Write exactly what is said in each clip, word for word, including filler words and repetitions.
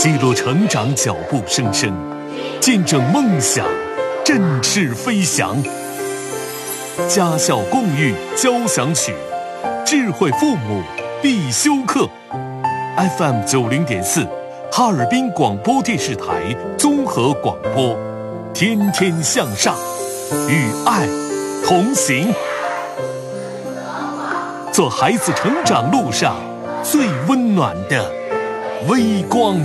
记录成长脚步声声，见证梦想振翅飞翔。家校共育交响曲，智慧父母必修课。F M 九零点四，哈尔滨广播电视台综合广播，天天向上，与爱同行，做孩子成长路上最温暖的微光。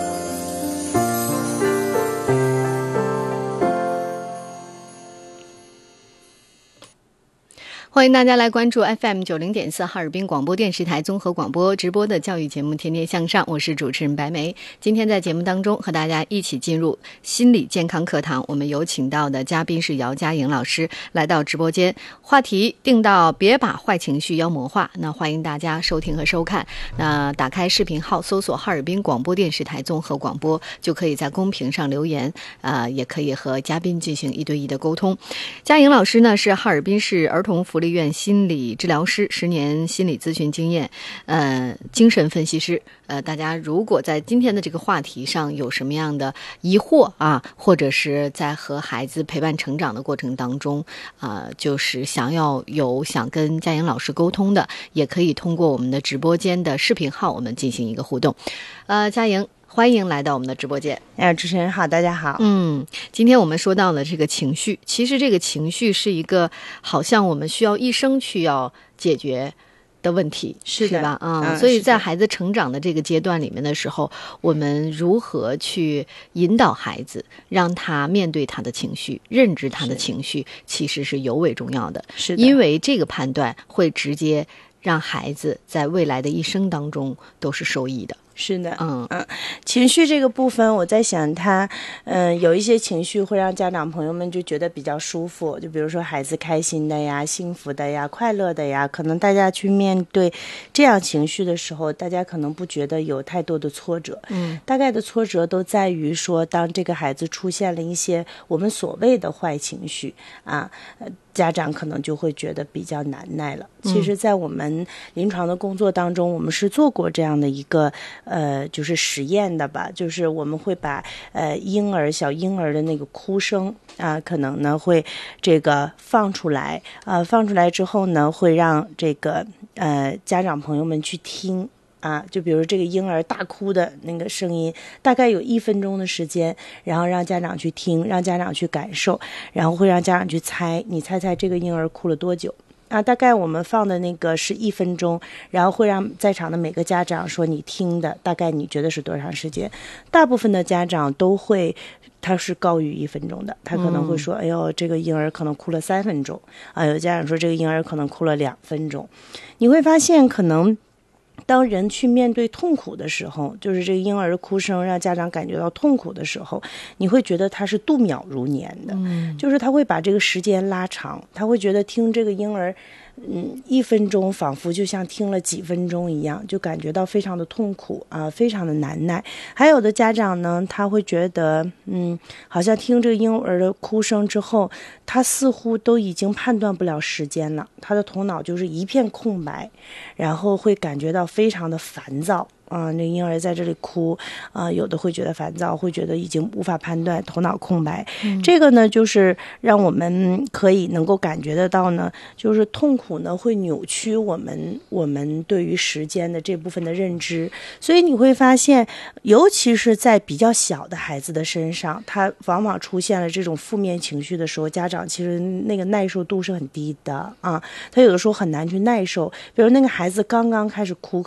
欢迎大家来关注 F M 九零点四哈尔滨广播电视台综合广播直播的教育节目《天天向上》，我是主持人白梅。今天在节目当中和大家一起进入心理健康课堂，我们有请到的嘉宾是姚佳颖老师来到直播间，话题定到别把坏情绪妖魔化。那欢迎大家收听和收看。那打开视频号搜索哈尔滨广播电视台综合广播，就可以在公屏上留言，呃，也可以和嘉宾进行一对一的沟通。佳颖老师呢是哈尔滨市儿童福利院心理治疗师，十年心理咨询经验，呃，精神分析师。呃，大家如果在今天的这个话题上有什么样的疑惑啊，或者是在和孩子陪伴成长的过程当中，呃，就是想要有想跟佳颖老师沟通的，也可以通过我们的直播间的视频号，我们进行一个互动。呃，佳颖，欢迎来到我们的直播间。 哎，主持人好，大家好。 嗯，今天我们说到了这个情绪，其实这个情绪是一个好像我们需要一生去要解决的问题， 是的是吧？嗯， 嗯所以在孩子成长的这个阶段里面的时候，我们如何去引导孩子，让他面对他的情绪，认知他的情绪，其实是尤为重要的。 是的， 因为这个判断会直接让孩子在未来的一生当中都是受益的。 是的， 嗯嗯，情绪这个部分，我在想他，嗯，有一些情绪会让家长朋友们就觉得比较舒服，就比如说孩子开心的呀、幸福的呀、快乐的呀，可能大家去面对这样情绪的时候，大家可能不觉得有太多的挫折， 嗯， 大概的挫折都在于说，当这个孩子出现了一些我们所谓的坏情绪啊，呃家长可能就会觉得比较难耐了。其实在我们临床的工作当中，我们是做过这样的一个呃就是实验的吧，就是我们会把呃婴儿小婴儿的那个哭声啊、呃、可能呢会这个放出来啊、呃、放出来之后呢，会让这个呃家长朋友们去听啊，就比如这个婴儿大哭的那个声音，大概有一分钟的时间，然后让家长去听，让家长去感受，然后会让家长去猜，你猜猜这个婴儿哭了多久啊？大概我们放的那个是一分钟，然后会让在场的每个家长说你听的大概你觉得是多长时间？大部分的家长都会。他是高于一分钟的，他可能会说：“哎呦，这个婴儿可能哭了三分钟啊。”有家长说这个婴儿可能哭了两分钟。你会发现，可能当人去面对痛苦的时候，就是这个婴儿的哭声让家长感觉到痛苦的时候，你会觉得他是度秒如年的，嗯，就是他会把这个时间拉长，他会觉得听这个婴儿。嗯，一分钟仿佛就像听了几分钟一样，就感觉到非常的痛苦啊、呃，非常的难耐。还有的家长呢，他会觉得，嗯，好像听这个婴儿的哭声之后，他似乎都已经判断不了时间了，他的头脑就是一片空白，然后会感觉到非常的烦躁。啊、呃，那婴儿在这里哭，啊、呃，有的会觉得烦躁，会觉得已经无法判断，头脑空白。嗯、这个呢，就是让我们可以能够感觉得到呢，就是痛苦呢会扭曲我们我们对于时间的这部分的认知。所以你会发现，尤其是在比较小的孩子的身上，他往往出现了这种负面情绪的时候，家长其实那个耐受度是很低的啊，他有的时候很难去耐受。比如那个孩子刚刚开始哭。